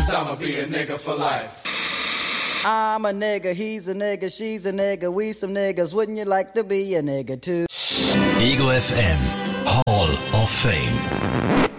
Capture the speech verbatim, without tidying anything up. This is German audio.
cause I'ma be a nigga for life. I'm a nigga, he's a nigga, she's a nigga, we some niggas, wouldn't you like to be a nigga too? Ego F M, Hall of Fame.